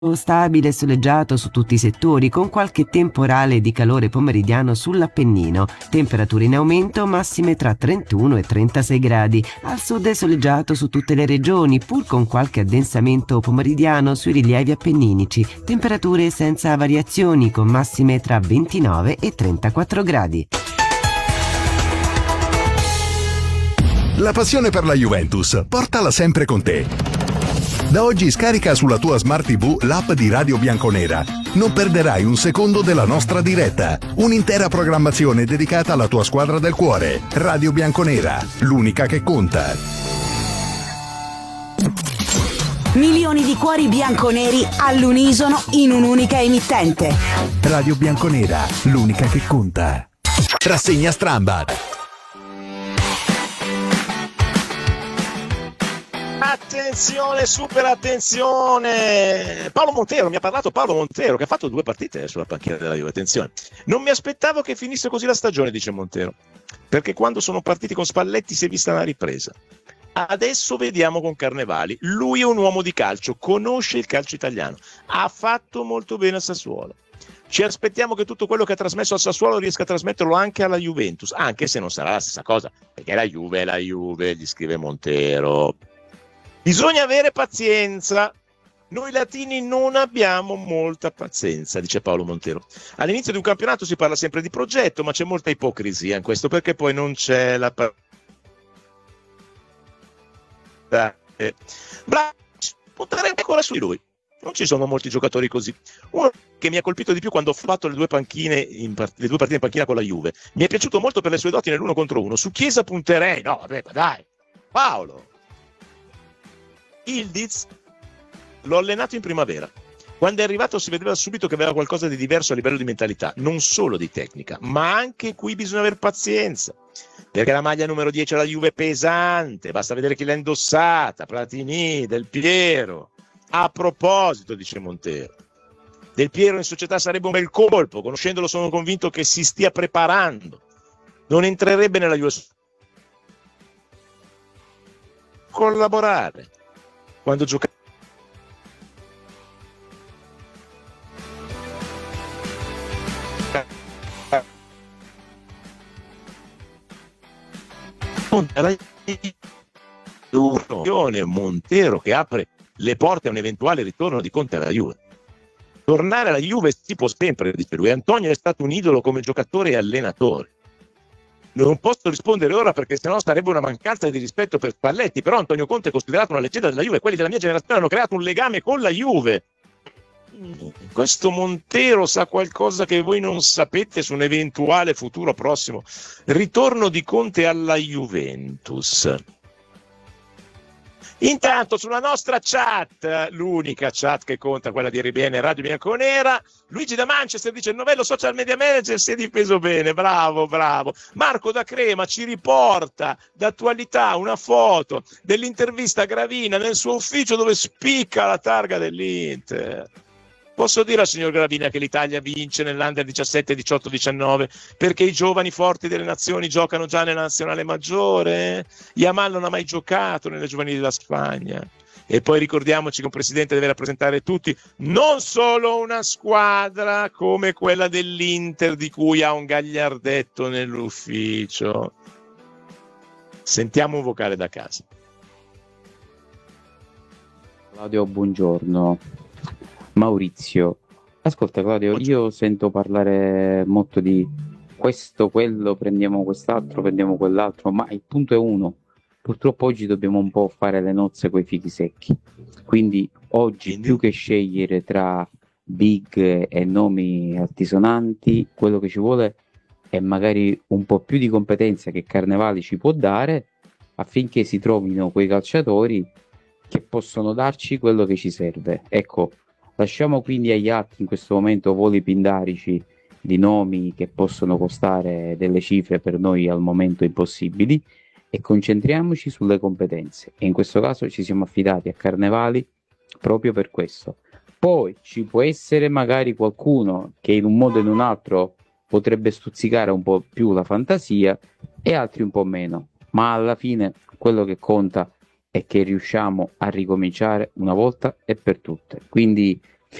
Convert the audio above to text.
Stabile e soleggiato su tutti i settori, con qualche temporale di calore pomeridiano sull'Appennino. Temperature in aumento, massime tra 31 e 36 gradi. Al sud è soleggiato su tutte le regioni, pur con qualche addensamento pomeridiano sui rilievi appenninici. Temperature senza variazioni, con massime tra 29 e 34 gradi. La passione per la Juventus, portala sempre con te. Da oggi scarica sulla tua Smart TV l'app di Radio Bianconera. Non perderai un secondo della nostra diretta. Un'intera programmazione dedicata alla tua squadra del cuore. Radio Bianconera, l'unica che conta. Milioni di cuori bianconeri all'unisono in un'unica emittente. Radio Bianconera, l'unica che conta. Rassegna Strambad. Attenzione, super attenzione! Paolo Montero, mi ha parlato Paolo Montero, che ha fatto 2 partite sulla panchina della Juve. Attenzione, non mi aspettavo che finisse così la stagione, dice Montero, perché quando sono partiti con Spalletti si è vista una ripresa. Adesso vediamo con Carnevali. Lui è un uomo di calcio, conosce il calcio italiano, ha fatto molto bene al Sassuolo. Ci aspettiamo che tutto quello che ha trasmesso al Sassuolo riesca a trasmetterlo anche alla Juventus, anche se non sarà la stessa cosa, perché la Juve è la Juve, gli scrive Montero. Bisogna avere pazienza. Noi latini non abbiamo molta pazienza, dice Paolo Montero. All'inizio di un campionato si parla sempre di progetto, ma c'è molta ipocrisia in questo, perché poi non c'è la bravo, punterei ancora su di lui. Non ci sono molti giocatori così. Uno che mi ha colpito di più quando ho fatto le 2 partite in panchina con la Juve, mi è piaciuto molto per le sue doti nell'1 contro 1. Su Chiesa punterei. No, vabbè, ma dai, Paolo. Ildiz l'ho allenato in primavera. Quando è arrivato si vedeva subito che aveva qualcosa di diverso a livello di mentalità, non solo di tecnica, ma anche qui bisogna avere pazienza, perché la maglia numero 10 alla Juve è pesante, basta vedere chi l'ha indossata, Platini, Del Piero. A proposito, dice Montero, Del Piero in società sarebbe un bel colpo, conoscendolo sono convinto che si stia preparando, non entrerebbe nella Juve collaborare quando gioca Montero che apre le porte a un eventuale ritorno di Conte alla Juve. Tornare alla Juve si può sempre, dice lui. Antonio è stato un idolo come giocatore e allenatore. Non posso rispondere ora perché sennò sarebbe una mancanza di rispetto per Spalletti, però Antonio Conte è considerato una leggenda della Juve, quelli della mia generazione hanno creato un legame con la Juve. Questo Montero sa qualcosa che voi non sapete su un eventuale futuro prossimo ritorno di Conte alla Juventus. Intanto sulla nostra chat, l'unica chat che conta, quella di RBN Radio Bianconera, Luigi da Manchester dice: il novello social media manager si è difeso bene, bravo. Marco da Crema ci riporta d'attualità una foto dell'intervista a Gravina nel suo ufficio dove spicca la targa dell'Inter. Posso dire al signor Gravina che l'Italia vince nell'Under 17, 18, 19 perché i giovani forti delle nazioni giocano già nella nazionale maggiore? Yamal non ha mai giocato nelle giovanili della Spagna. E poi ricordiamoci che un presidente deve rappresentare tutti, non solo una squadra come quella dell'Inter di cui ha un gagliardetto nell'ufficio. Sentiamo un vocale da casa. Claudio, buongiorno. Maurizio, ascolta Claudio, io sento parlare molto di questo, quello, prendiamo quest'altro, prendiamo quell'altro, ma il punto è uno: purtroppo oggi dobbiamo un po' fare le nozze coi fichi secchi, quindi oggi più che scegliere tra big e nomi altisonanti, quello che ci vuole è magari un po' più di competenza che Carnevali ci può dare, affinché si trovino quei calciatori che possono darci quello che ci serve. Ecco, lasciamo quindi agli altri in questo momento voli pindarici di nomi che possono costare delle cifre per noi al momento impossibili e concentriamoci sulle competenze. E in questo caso ci siamo affidati a Carnevali proprio per questo. Poi ci può essere magari qualcuno che in un modo o in un altro potrebbe stuzzicare un po' più la fantasia e altri un po' meno, ma alla fine quello che conta è che riusciamo a ricominciare una volta e per tutte. Quindi